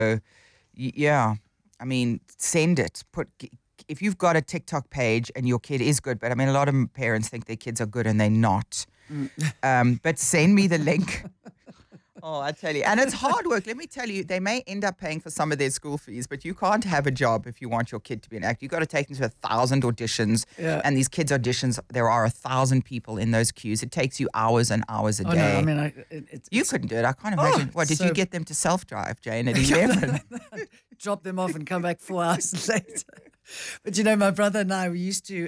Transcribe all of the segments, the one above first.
Yeah, I mean, send it. If you've got a TikTok page and your kid is good, but I mean, a lot of parents think their kids are good and they're not. But send me the link. Oh, I tell you. And it's hard work. Let me tell you, they may end up paying for some of their school fees, but you can't have a job if you want your kid to be an actor. You've got to take them to 1,000 auditions. Yeah. And these kids' auditions, there are 1,000 people in those queues. It takes you hours and hours a day. No, I mean, you couldn't do it. I can't imagine. What, did you get them to self-drive, Jane, at 11? Drop them off and come back 4 hours later. But you know, my brother and I, we used to,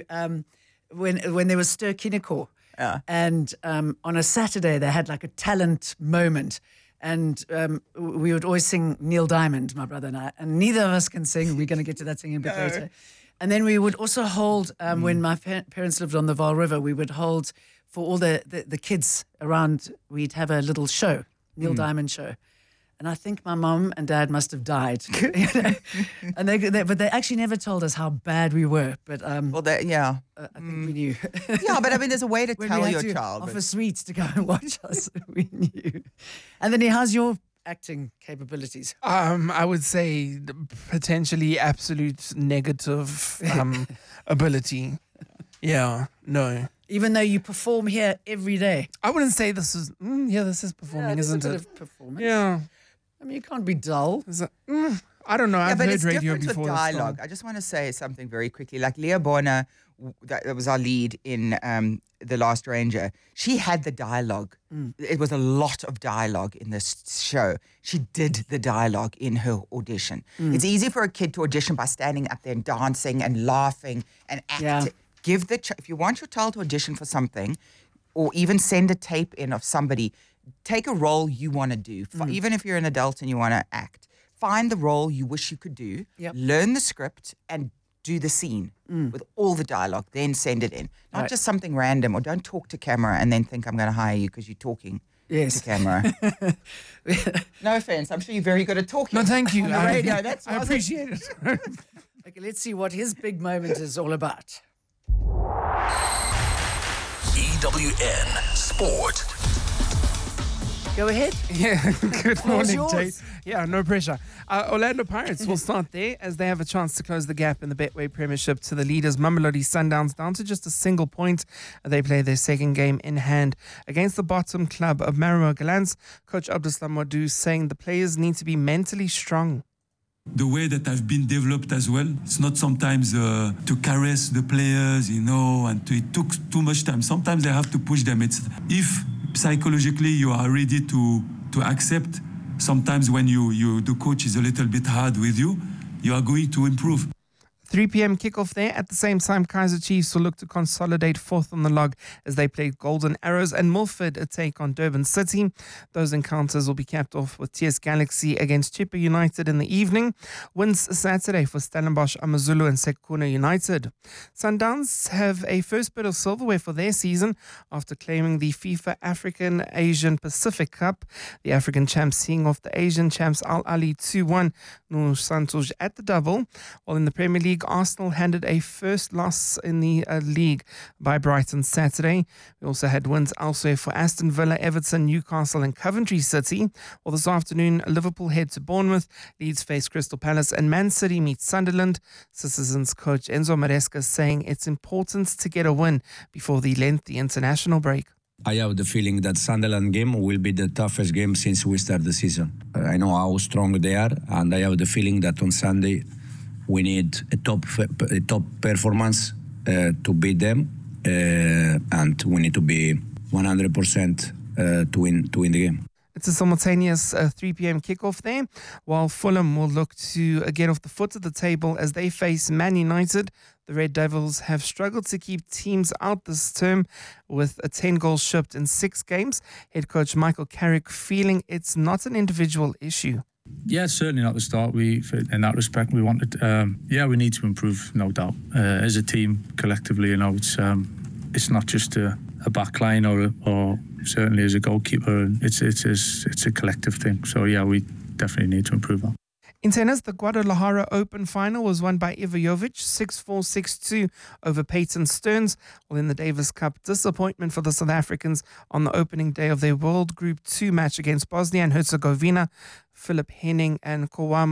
when there was Ster Kinekor, and on a Saturday they had like a talent moment, and we would always sing Neil Diamond, my brother and I, and neither of us can sing. We're going to get to that singing a bit later. And then we would also hold, when my parents lived on the Vaal River, we would hold for all the kids around, we'd have a little show, Neil Diamond show. And I think my mum and dad must have died, you know? And but they actually never told us how bad we were. But I think we knew. Yeah, but I mean, there's a way to tell your child. Offer sweets to go and watch us. We knew. Anthony, how's your acting capabilities? I would say potentially absolute negative ability. Yeah, no. Even though you perform here every day. I wouldn't say this is. This is performing, isn't it? Bit of performance. Yeah. I mean, you can't be dull. I don't know. I've but heard it's radio different before. With dialogue. I just want to say something very quickly. Like Leah Bonner, that was our lead in The Last Ranger. She had the dialogue. It was a lot of dialogue in this show. She did the dialogue in her audition. It's easy for a kid to audition by standing up there and dancing and laughing and acting. Yeah. If you want your child to audition for something, or even send a tape in of somebody, take a role you want to do. Even if you're an adult and you want to act, find the role you wish you could do, learn the script, and do the scene with all the dialogue, then send it in. Not just something random, or don't talk to camera and then think I'm going to hire you because you're talking to camera. No offense, I'm sure you're very good at talking. No, thank you. On the radio. I appreciate it. Okay, let's see what his big moment is all about. EWN Sport. Go ahead. Yeah, good morning, yours? Tate. Yeah, no pressure. Orlando Pirates will start there as they have a chance to close the gap in the Betway Premiership to the leaders Mamelodi Sundowns, down to just a single point. They play their second game in hand against the bottom club of Marimo Gallants. Coach Abdeslam Wadou saying the players need to be mentally strong. The way that I've been developed as well, it's not sometimes to caress the players, and it took too much time. Sometimes I have to push them. It's if psychologically you are ready to accept, sometimes when the coach is a little bit hard with you, you are going to improve. 3 p.m. kickoff there. At the same time, Kaizer Chiefs will look to consolidate fourth on the log as they play Golden Arrows, and Milford a take on Durban City. Those encounters will be capped off with TS Galaxy against Chippa United in the evening. Wins Saturday for Stellenbosch, Amazulu and Sekhukhune United. Sundowns have a first bit of silverware for their season after claiming the FIFA African Asian Pacific Cup. The African champs seeing off the Asian champs Al Ali 2-1. Nur Santos at the double, while in the Premier League, Arsenal handed a first loss in the league by Brighton Saturday. We also had wins elsewhere for Aston Villa, Everton, Newcastle and Coventry City. Well, this afternoon, Liverpool head to Bournemouth, Leeds face Crystal Palace and Man City meet Sunderland. Citizens coach Enzo Maresca saying it's important to get a win before the lengthy international break. I have the feeling that Sunderland game will be the toughest game since we start the season. I know how strong they are, and I have the feeling that on Sunday we need a top performance to beat them, and we need to be 100% to win the game. It's a simultaneous 3 p.m. kickoff there, while Fulham will look to get off the foot of the table as they face Man United. The Red Devils have struggled to keep teams out this term with 10 goals shipped in 6 games. Head coach Michael Carrick feeling it's not an individual issue. Yeah, certainly not the start. In that respect, we wanted. We need to improve, no doubt. As a team, collectively, it's not just a back line or certainly as a goalkeeper. It's a collective thing. So yeah, we definitely need to improve that. In tennis, the Guadalajara Open final was won by Iva Jovic, 6-4, 6-2 over Peyton Stearns. While in the Davis Cup, disappointment for the South Africans on the opening day of their World Group 2 match against Bosnia and Herzegovina. Philip Henning and Kawam